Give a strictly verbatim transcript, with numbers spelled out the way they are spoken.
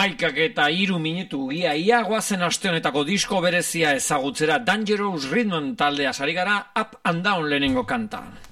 Amaikak eta hiru minutu ia ia goazen aste honetako disko berezia ezagutzera. Dangerous Rhythm taldea sari gara, Up and Down lehenengo kanta.